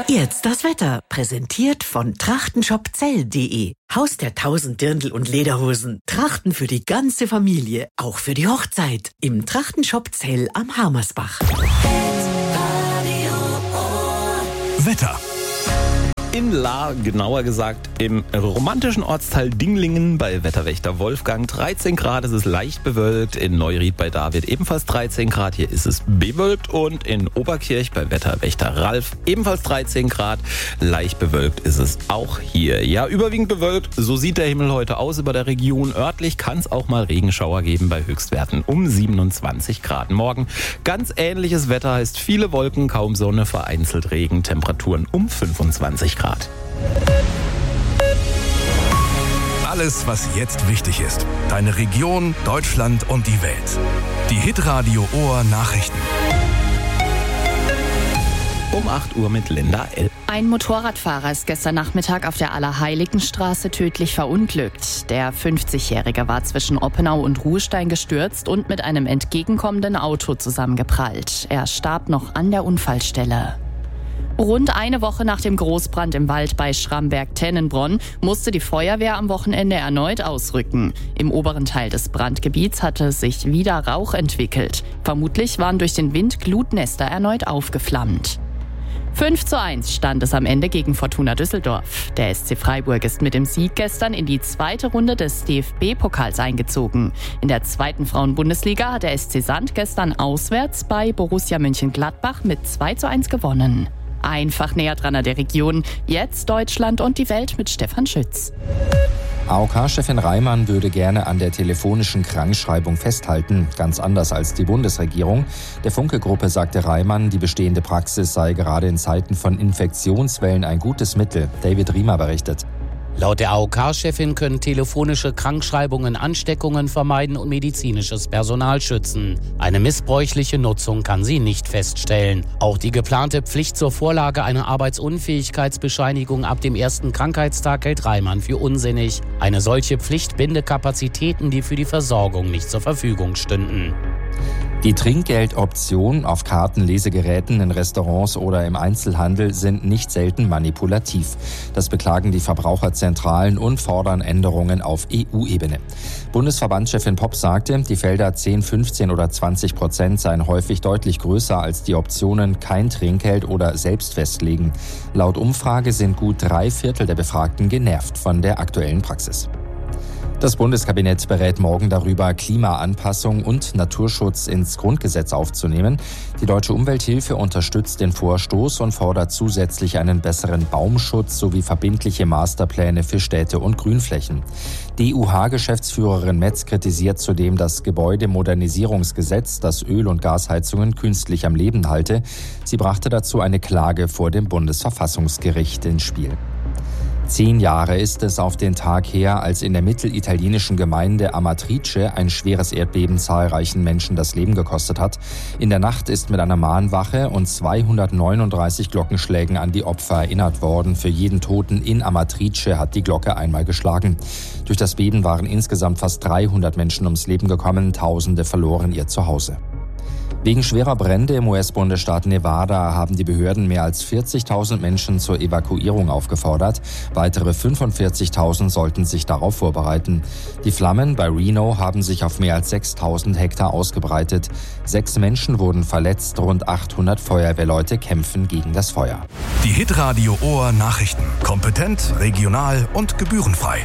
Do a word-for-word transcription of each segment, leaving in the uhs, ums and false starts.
Jetzt das Wetter, präsentiert von trachtenshopzell punkt de. Haus der tausend Dirndl und Lederhosen. Trachten für die ganze Familie, auch für die Hochzeit. Im Trachtenshop Zell am Harmersbach. Wetter. In Lahr, genauer gesagt im romantischen Ortsteil Dinglingen bei Wetterwächter Wolfgang. dreizehn Grad, es ist leicht bewölkt. In Neuried bei David ebenfalls dreizehn Grad. Hier ist es bewölkt. Und in Oberkirch bei Wetterwächter Ralf ebenfalls dreizehn Grad. Leicht bewölkt ist es auch hier. Ja, überwiegend bewölkt. So sieht der Himmel heute aus über der Region. Örtlich kann es auch mal Regenschauer geben bei Höchstwerten um siebenundzwanzig Grad. Morgen ganz ähnliches Wetter, heißt viele Wolken, kaum Sonne, vereinzelt Regen. Temperaturen um fünfundzwanzig Grad. Alles, was jetzt wichtig ist. Deine Region, Deutschland und die Welt. Die Hitradio Ohr Nachrichten. Um acht Uhr mit Linda L. Ein Motorradfahrer ist gestern Nachmittag auf der Allerheiligenstraße tödlich verunglückt. Der fünfzigjährige war zwischen Oppenau und Ruhestein gestürzt und mit einem entgegenkommenden Auto zusammengeprallt. Er starb noch an der Unfallstelle. Rund eine Woche nach dem Großbrand im Wald bei Schramberg-Tennenbronn musste die Feuerwehr am Wochenende erneut ausrücken. Im oberen Teil des Brandgebiets hatte sich wieder Rauch entwickelt. Vermutlich waren durch den Wind Glutnester erneut aufgeflammt. fünf zu eins stand es am Ende gegen Fortuna Düsseldorf. Der S C Freiburg ist mit dem Sieg gestern in die zweite Runde des D F B-Pokals eingezogen. In der zweiten Frauenbundesliga hat der S C Sand gestern auswärts bei Borussia Mönchengladbach mit zwei zu eins gewonnen. Einfach näher dran an der Region. Jetzt Deutschland und die Welt mit Stefan Schütz. A O K-Chefin Reimann würde gerne an der telefonischen Krankschreibung festhalten, ganz anders als die Bundesregierung. Der Funke-Gruppe sagte Reimann, die bestehende Praxis sei gerade in Zeiten von Infektionswellen ein gutes Mittel. David Riemer berichtet. Laut der A O K-Chefin können telefonische Krankschreibungen Ansteckungen vermeiden und medizinisches Personal schützen. Eine missbräuchliche Nutzung kann sie nicht feststellen. Auch die geplante Pflicht zur Vorlage einer Arbeitsunfähigkeitsbescheinigung ab dem ersten Krankheitstag hält Reimann für unsinnig. Eine solche Pflicht binde Kapazitäten, die für die Versorgung nicht zur Verfügung stünden. Die Trinkgeldoptionen auf Karten, Lesegeräten in Restaurants oder im Einzelhandel sind nicht selten manipulativ. Das beklagen die Verbraucherzentralen und fordern Änderungen auf E U-Ebene. Bundesverbandschefin Popp sagte, die Felder zehn, fünfzehn oder zwanzig Prozent seien häufig deutlich größer als die Optionen kein Trinkgeld oder selbst festlegen. Laut Umfrage sind gut drei Viertel der Befragten genervt von der aktuellen Praxis. Das Bundeskabinett berät morgen darüber, Klimaanpassung und Naturschutz ins Grundgesetz aufzunehmen. Die Deutsche Umwelthilfe unterstützt den Vorstoß und fordert zusätzlich einen besseren Baumschutz sowie verbindliche Masterpläne für Städte und Grünflächen. D U H-Geschäftsführerin Metz kritisiert zudem das Gebäudemodernisierungsgesetz, das Öl- und Gasheizungen künstlich am Leben halte. Sie brachte dazu eine Klage vor dem Bundesverfassungsgericht ins Spiel. Zehn Jahre ist es auf den Tag her, als in der mittelitalienischen Gemeinde Amatrice ein schweres Erdbeben zahlreichen Menschen das Leben gekostet hat. In der Nacht ist mit einer Mahnwache und zweihundertneununddreißig Glockenschlägen an die Opfer erinnert worden. Für jeden Toten in Amatrice hat die Glocke einmal geschlagen. Durch das Beben waren insgesamt fast dreihundert Menschen ums Leben gekommen, Tausende verloren ihr Zuhause. Wegen schwerer Brände im U S-Bundesstaat Nevada haben die Behörden mehr als vierzigtausend Menschen zur Evakuierung aufgefordert. Weitere fünfundvierzigtausend sollten sich darauf vorbereiten. Die Flammen bei Reno haben sich auf mehr als sechstausend Hektar ausgebreitet. Sechs Menschen wurden verletzt, rund achthundert Feuerwehrleute kämpfen gegen das Feuer. Die Hitradio Ohr Nachrichten. Kompetent, regional und gebührenfrei.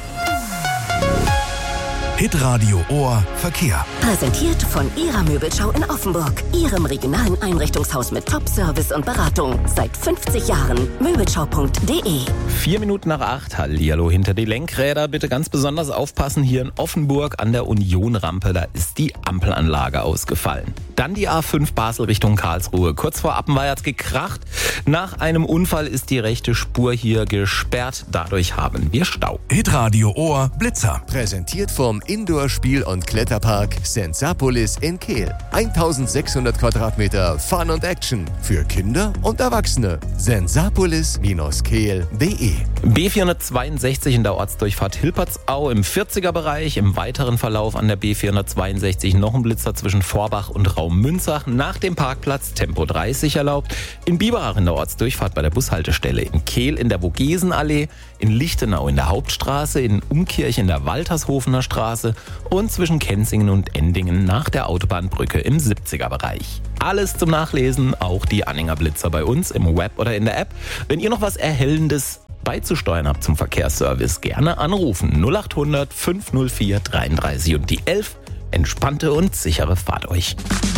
Hitradio Ohr Verkehr. Präsentiert von Ihrer Möbelschau in Offenburg. Ihrem regionalen Einrichtungshaus mit Top-Service und Beratung. Seit fünfzig Jahren. Möbelschau punkt de. Vier Minuten nach acht. Hallihallo hinter die Lenkräder. Bitte ganz besonders aufpassen. Hier in Offenburg an der Union-Rampe. Da ist die Ampelanlage ausgefallen. Dann die A fünf Basel Richtung Karlsruhe. Kurz vor Appenweier hat's gekracht. Nach einem Unfall ist die rechte Spur hier gesperrt. Dadurch haben wir Stau. Hitradio Ohr Blitzer. Präsentiert vom Indoor-Spiel- und Kletterpark Sensapolis in Kehl. eintausendsechshundert Quadratmeter Fun und Action für Kinder und Erwachsene. sensapolis Bindestrich kehl punkt de B vierhundertzweiundsechzig in der Ortsdurchfahrt Hilpertsau im vierziger Bereich. Im weiteren Verlauf an der B vierhundertzweiundsechzig noch ein Blitzer zwischen Vorbach und Raum-Münzach. Nach dem Parkplatz Tempo dreißig erlaubt. In Biberach in der Ortsdurchfahrt bei der Bushaltestelle. In Kehl in der Vogesenallee. In Lichtenau in der Hauptstraße. In Umkirch in der Waltershofener Straße. Und zwischen Kenzingen und Endingen nach der Autobahnbrücke im siebziger Bereich. Alles zum Nachlesen, auch die Anhänger Blitzer bei uns im Web oder in der App. Wenn ihr noch was Erhellendes beizusteuern habt zum Verkehrsservice, gerne anrufen. null acht hundert fünf null vier dreiunddreißig und die elf. Entspannte und sichere Fahrt euch.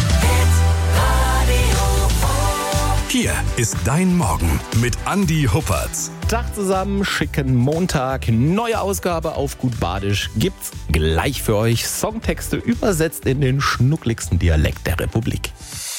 Hier ist dein Morgen mit Andi Huppertz. Tag zusammen, schicken Montag. Neue Ausgabe auf Gut Badisch gibt's gleich für euch. Songtexte übersetzt in den schnuckligsten Dialekt der Republik.